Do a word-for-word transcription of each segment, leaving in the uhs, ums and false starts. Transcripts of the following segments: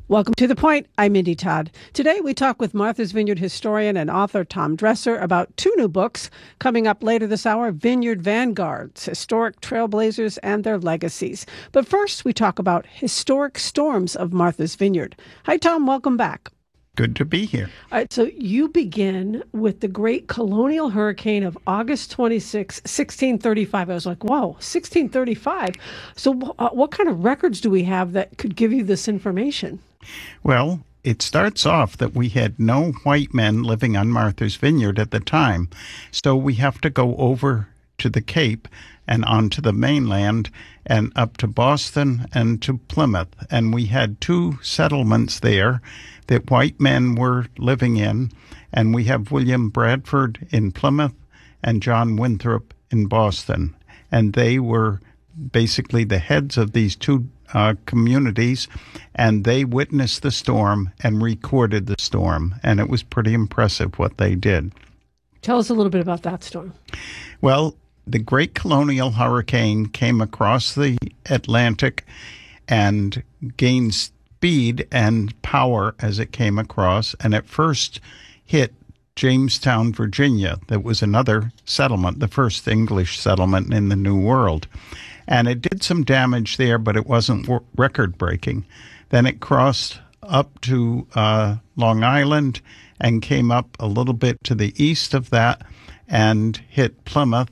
Welcome to The Point. I'm Mindy Todd. Today we talk with Martha's Vineyard historian and author Tom Dresser about two new books coming up later this hour, Vineyard Vanguards, Historic Trailblazers and Their Legacies. But first we talk about historic storms of Martha's Vineyard. Hi, Tom. Welcome back. Good to be here. All right, so you begin with the great colonial hurricane of August twenty-sixth, sixteen thirty-five. I was like, whoa, sixteen thirty-five. So uh, what kind of records do we have that could give you this information? Well, it starts off that we had no white men living on Martha's Vineyard at the time. So we have to go over to the Cape and onto the mainland and up to Boston and to Plymouth. And we had two settlements there that white men were living in. And we have William Bradford in Plymouth and John Winthrop in Boston. And they were basically the heads of these two uh, communities, and they witnessed the storm and recorded the storm. And it was pretty impressive what they did. Tell us a little bit about that storm. Well, the great colonial hurricane came across the Atlantic and gained speed and power as it came across, and it first hit Jamestown, Virginia. That was another settlement, the first English settlement in the New World. And it did some damage there, but it wasn't record-breaking. Then it crossed up to uh, Long Island and came up a little bit to the east of that and hit Plymouth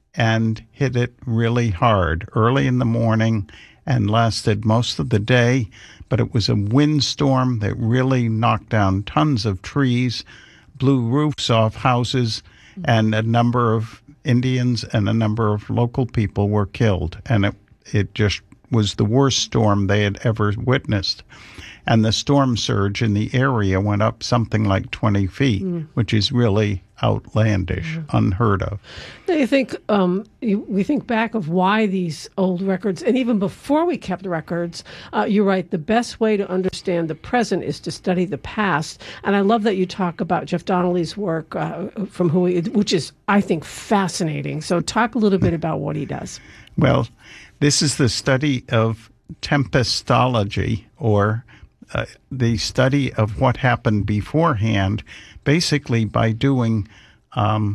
and hit it really hard early in the morning and lasted most of the day. But it was a windstorm that really knocked down tons of trees, blew roofs off houses, and a number of Indians and a number of local people were killed. And it, it just was the worst storm they had ever witnessed. And the storm surge in the area went up something like twenty feet, mm. which is really outlandish, mm. unheard of. Now you think, um, you, we think back of why these old records, and even before we kept records, uh, you're right, the best way to understand the present is to study the past. And I love that you talk about Jeff Donnelly's work, uh, from who he, which is, I think, fascinating. So talk a little bit about what he does. Well, this is the study of tempestology, or Uh, the study of what happened beforehand, basically by doing, um,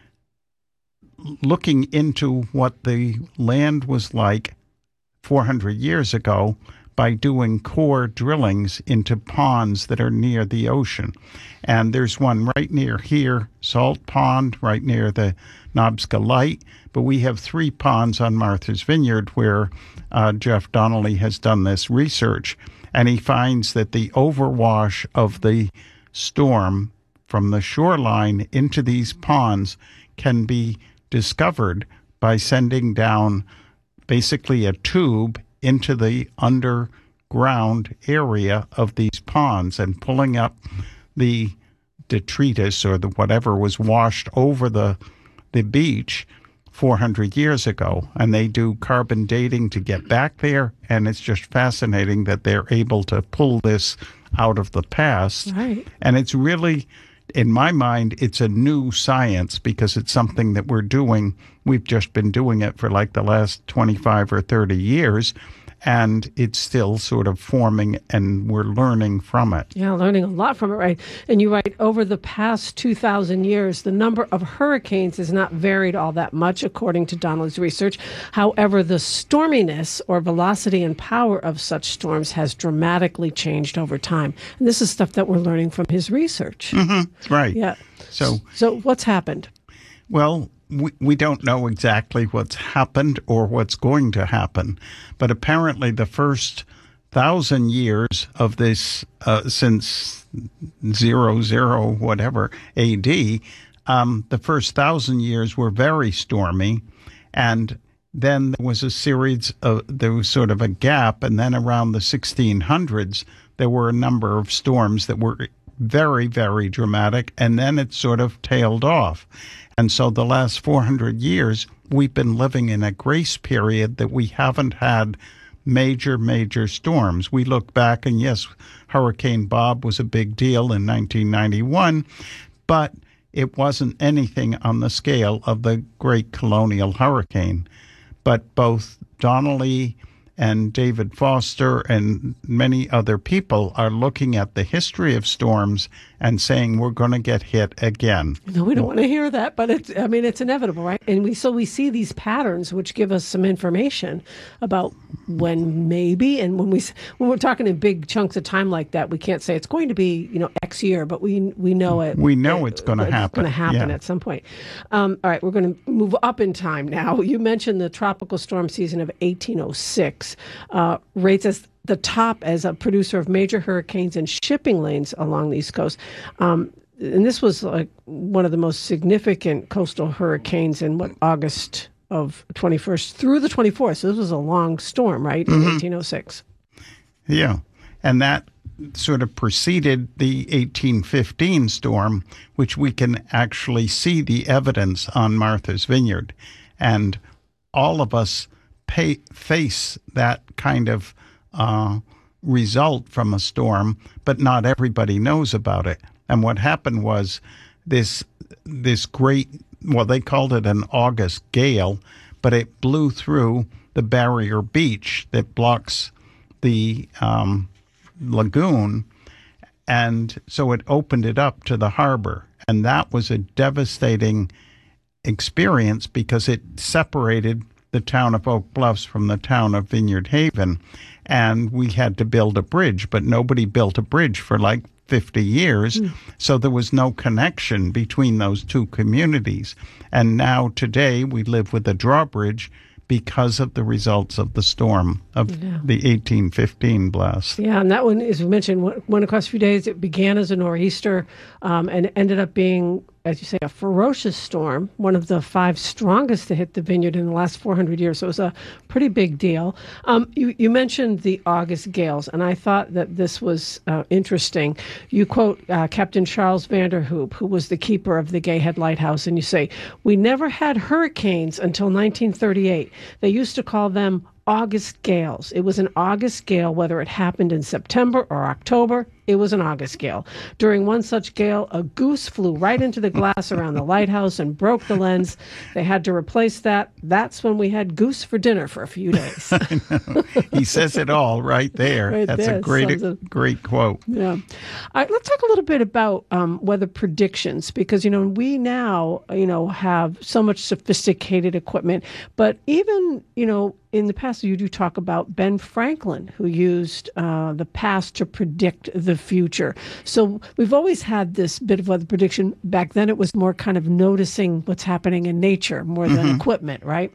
looking into what the land was like four hundred years ago by doing core drillings into ponds that are near the ocean. And there's one right near here, Salt Pond, right near the Nobsca Light. But we have three ponds on Martha's Vineyard where uh, Jeff Donnelly has done this research. And he finds that the overwash of the storm from the shoreline into these ponds can be discovered by sending down basically a tube into the underground area of these ponds and pulling up the detritus or the whatever was washed over the the beach four hundred years ago. And they do carbon dating to get back there, and it's just fascinating that they're able to pull this out of the past. Right. And it's really, in my mind, it's a new science because it's something that we're doing. We've just been doing it for like the last twenty-five or thirty years, and it's still sort of forming, and we're learning from it. Yeah, learning a lot from it, right? And you write, over the past two thousand years, the number of hurricanes has not varied all that much, according to Donnelly's research. However, the storminess or velocity and power of such storms has dramatically changed over time. And this is stuff that we're learning from his research. Mm-hmm. Right. Yeah. So, so what's happened? Well, we, we don't know exactly what's happened or what's going to happen, but apparently the first thousand years of this, uh, since zero, zero, whatever, A D, um, the first thousand years were very stormy, and then there was a series of, there was sort of a gap, and then around the sixteen hundreds, there were a number of storms that were very, very dramatic, and then it sort of tailed off. And so the last four hundred years, we've been living in a grace period that we haven't had major, major storms. We look back, and yes, Hurricane Bob was a big deal in nineteen ninety-one, but it wasn't anything on the scale of the great colonial hurricane. But both Donnelly and David Foster and many other people are looking at the history of storms and saying we're going to get hit again. No, we don't want to hear that, but it's, I mean, it's inevitable, right? And we so we see these patterns which give us some information about when maybe, and when we when we're talking in big chunks of time like that, we can't say it's going to be, you know, X year, but we we know it. We know it, it's going to happen. It's going to happen yeah. at some point. Um, all right, we're going to move up in time now. You mentioned the tropical storm season of eighteen oh six. Uh, rates as the top as a producer of major hurricanes and shipping lanes along the East Coast. Um, and this was like one of the most significant coastal hurricanes in what, August of twenty-first through the twenty-fourth. So this was a long storm, right? Mm-hmm. In eighteen oh six. Yeah. And that sort of preceded the eighteen fifteen storm, which we can actually see the evidence on Martha's Vineyard. And all of us pay, face that kind of uh, result from a storm, but not everybody knows about it. And what happened was this this great, well, they called it an August gale, but it blew through the barrier beach that blocks the um, lagoon, and so it opened it up to the harbor. And that was a devastating experience because it separated the town of Oak Bluffs from the town of Vineyard Haven, and we had to build a bridge, but nobody built a bridge for like fifty years, mm. so there was no connection between those two communities. And now today we live with a drawbridge because of the results of the storm of yeah. the eighteen fifteen blast. Yeah, and that one, as we mentioned, went across a few days. It began as a nor'easter um, and ended up being, as you say, a ferocious storm, one of the five strongest to hit the Vineyard in the last four hundred years. So it was a pretty big deal. Um, you, you mentioned the August gales, and I thought that this was uh, interesting. You quote uh, Captain Charles Vanderhoop, who was the keeper of the Gay Head Lighthouse, and you say, "We never had hurricanes until nineteen thirty-eight. They used to call them August gales. It was an August gale, whether it happened in September or October. It was an August gale. During one such gale, a goose flew right into the glass around the lighthouse and broke the lens. They had to replace that. That's when we had goose for dinner for a few days." I know. He says it all right there. Right That's there. a great, a, great quote. Yeah. All right, let's talk a little bit about um, weather predictions, because, you know, we now, you know, have so much sophisticated equipment, but even, you know, in the past, you do talk about Ben Franklin, who used uh, the past to predict the future. So we've always had this bit of weather prediction. Back then, it was more kind of noticing what's happening in nature more than mm-hmm. equipment, right?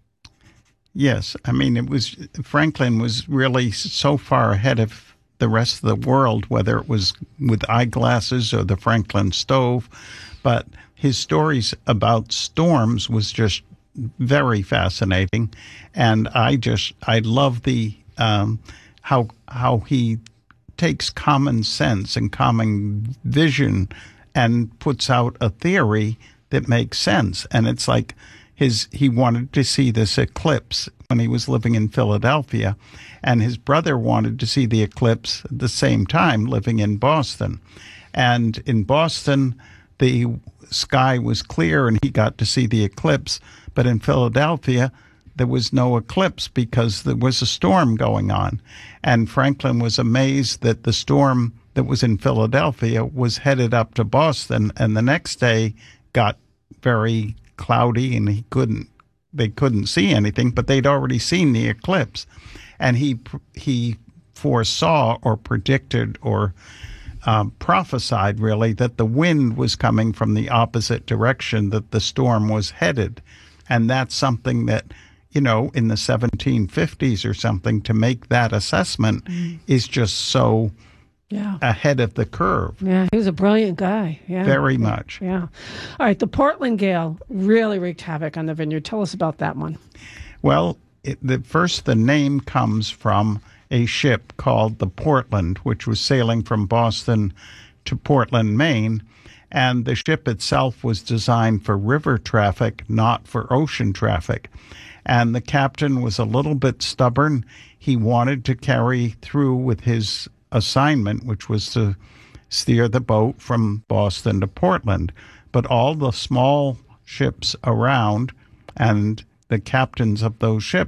Yes. I mean, it was Franklin was really so far ahead of the rest of the world, whether it was with eyeglasses or the Franklin stove. But his stories about storms was just very fascinating, and I just I love the um, how how he takes common sense and common vision and puts out a theory that makes sense. And it's like his he wanted to see this eclipse when he was living in Philadelphia, and his brother wanted to see the eclipse at the same time, living in Boston. And in Boston, the sky was clear and he got to see the eclipse. But in Philadelphia, there was no eclipse because there was a storm going on. And Franklin was amazed that the storm that was in Philadelphia was headed up to Boston, and the next day got very cloudy and he couldn't they couldn't see anything, but they'd already seen the eclipse. And he he foresaw or predicted or Um, prophesied, really, that the wind was coming from the opposite direction that the storm was headed. And that's something that, you know, in the seventeen fifties or something, to make that assessment mm. is just so yeah. ahead of the curve. Yeah, he was a brilliant guy. Yeah, Very much. Yeah. All right, the Portland gale really wreaked havoc on the Vineyard. Tell us about that one. Well, it, the first, the name comes from a ship called the Portland, which was sailing from Boston to Portland, Maine. And the ship itself was designed for river traffic, not for ocean traffic. And the captain was a little bit stubborn. He wanted to carry through with his assignment, which was to steer the boat from Boston to Portland. But all the small ships around and the captains of those ships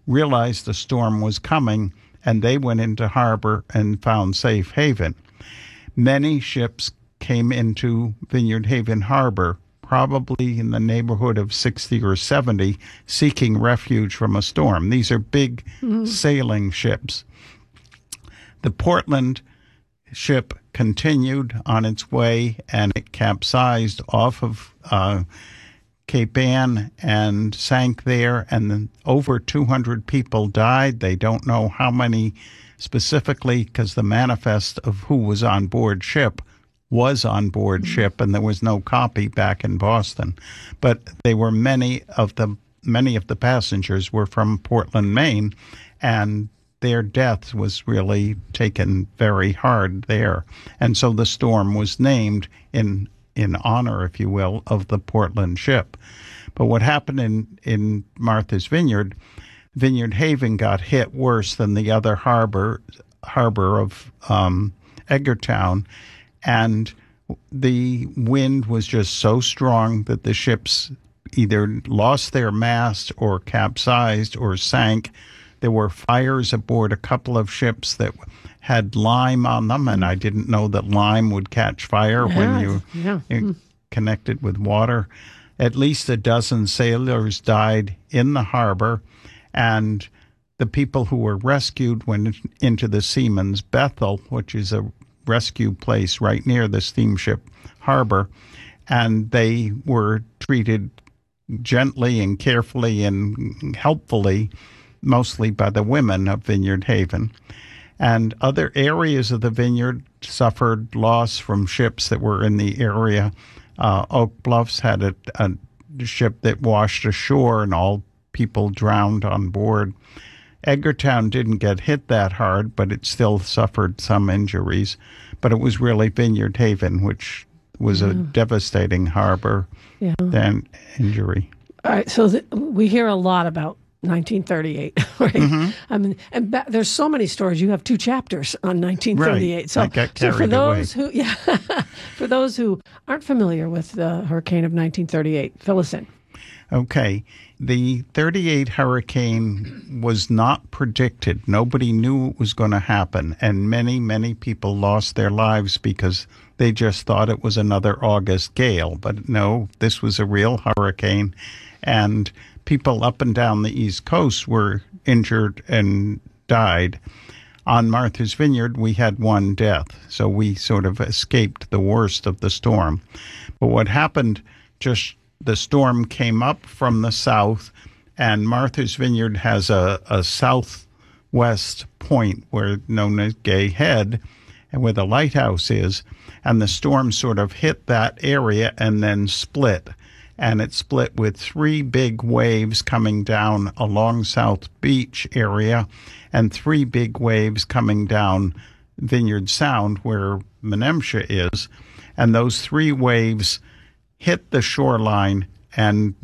realized the storm was coming, and they went into harbor and found safe haven. Many ships came into Vineyard Haven Harbor, probably in the neighborhood of sixty or seventy, seeking refuge from a storm. These are big mm-hmm. sailing ships. The Portland ship continued on its way, and it capsized off of uh, Cape Ann and sank there, and then over two hundred people died. They don't know how many specifically, because the manifest of who was on board ship was on board mm-hmm. ship, and there was no copy back in Boston. But they were many of the many of the passengers were from Portland, Maine, and their death was really taken very hard there. And so the storm was named in in honor, if you will, of the Portland ship. But what happened in, in Martha's Vineyard, Vineyard Haven got hit worse than the other harbor harbor of um, Edgartown, and the wind was just so strong that the ships either lost their mast or capsized or sank. There were fires aboard a couple of ships that had lime on them, and I didn't know that lime would catch fire yeah, when you yeah. mm. connected with water. At least a dozen sailors died in the harbor, and the people who were rescued went into the Seamen's Bethel, which is a rescue place right near the steamship harbor, and they were treated gently and carefully and helpfully, mostly by the women of Vineyard Haven. And other areas of the vineyard suffered loss from ships that were in the area. Uh, Oak Bluffs had a, a ship that washed ashore and all people drowned on board. Edgartown didn't get hit that hard, but it still suffered some injuries. But it was really Vineyard Haven, which was yeah. a devastating harbor yeah. than injury. All right, so the, we hear a lot about nineteen thirty-eight, right? Mm-hmm. I mean, and ba- there's so many stories. You have two chapters on nineteen thirty-eight. Right. So, I got so for those away. who, yeah, for those who aren't familiar with the hurricane of nineteen thirty-eight, fill us in. Okay. The thirty-eight hurricane was not predicted. Nobody knew it was going to happen. And many, many people lost their lives because they just thought it was another August gale. But no, this was a real hurricane. And people up and down the East Coast were injured and died. On Martha's Vineyard, we had one death. So we sort of escaped the worst of the storm. But what happened, just the storm came up from the south, and Martha's Vineyard has a, a southwest point where known as Gay Head, and where the lighthouse is, and the storm sort of hit that area and then split. And it split with three big waves coming down along South Beach area and three big waves coming down Vineyard Sound where Menemsha is. And those three waves hit the shoreline and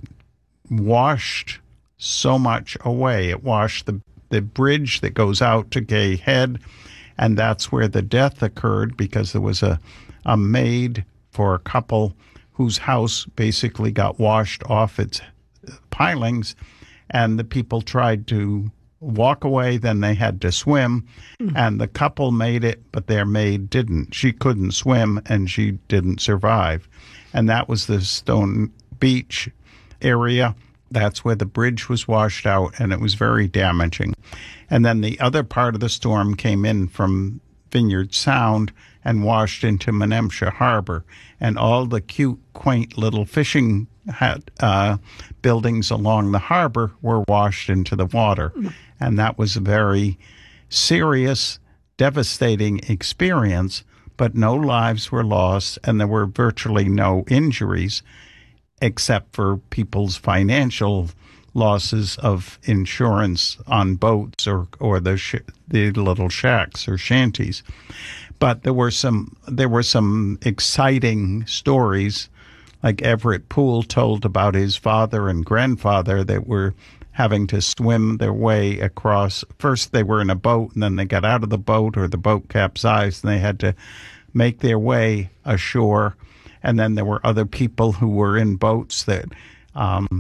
washed so much away. It washed the, the bridge that goes out to Gay Head, and that's where the death occurred because there was a, a maid for a couple whose house basically got washed off its pilings, and the people tried to walk away, then they had to swim, mm. and the couple made it, but their maid didn't. She couldn't swim, and she didn't survive. And that was the Stone Beach area. That's where the bridge was washed out, and it was very damaging. And then the other part of the storm came in from Vineyard Sound and washed into Menemsha Harbor. And all the cute, quaint little fishing hat, uh, buildings along the harbor were washed into the water. And that was a very serious, devastating experience, but no lives were lost, and there were virtually no injuries, except for people's financial losses of insurance on boats or, or the sh- the little shacks or shanties. But there were some there were some exciting stories, like Everett Poole told about his father and grandfather that were having to swim their way across. First they were in a boat, and then they got out of the boat, or the boat capsized, and they had to make their way ashore. And then there were other people who were in boats that um,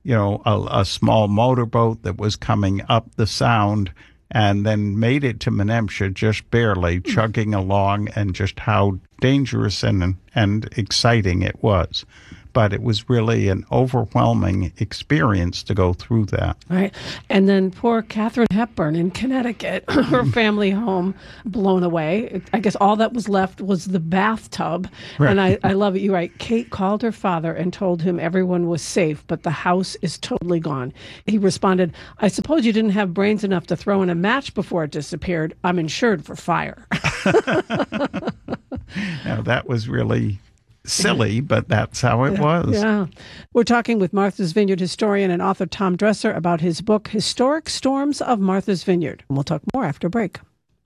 you know, a, a small motorboat that was coming up the Sound, and then made it to Menemsha just barely, chugging along, and just how dangerous and and exciting it was. But it was really an overwhelming experience to go through that. Right. And then poor Katharine Hepburn in Connecticut, her family home blown away. I guess all that was left was the bathtub. Right. And I, I love it. You write, Kate called her father and told him everyone was safe, but the house is totally gone. He responded, I suppose you didn't have brains enough to throw in a match before it disappeared. I'm insured for fire. Now, that was really silly, but that's how it yeah, was. Yeah. We're talking with Martha's Vineyard historian and author Tom Dresser about his book, Historic Storms of Martha's Vineyard. We'll talk more after break.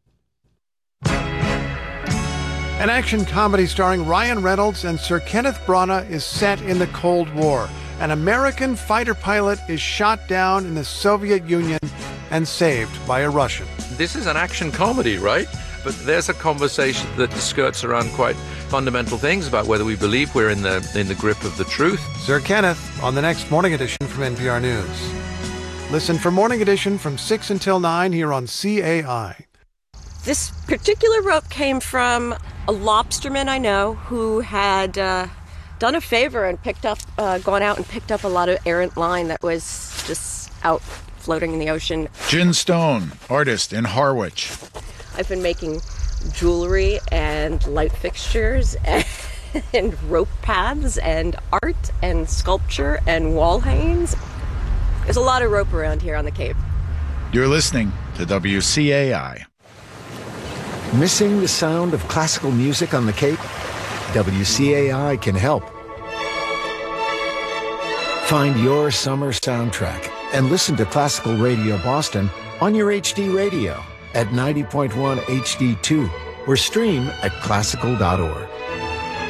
An action comedy starring Ryan Reynolds and Sir Kenneth Branagh is set in the Cold War. An American fighter pilot is shot down in the Soviet Union and saved by a Russian. This is an action comedy, right? But there's a conversation that skirts around quite fundamental things about whether we believe we're in the in the grip of the truth. Sir Kenneth on the next Morning Edition from N P R News. Listen for Morning Edition from six until nine here on C A I. This particular rope came from a lobsterman I know who had uh, done a favor and picked up, uh, gone out and picked up a lot of errant line that was just out floating in the ocean. Jen Stone, artist in Harwich. I've been making jewelry and light fixtures and, and rope paths and art and sculpture and wall hangings. There's a lot of rope around here on the Cape. You're listening to W C A I. Missing the sound of classical music on the Cape? W C A I can help. Find your summer soundtrack and listen to Classical Radio Boston on your H D radio at ninety point one H D two or stream at classical dot org.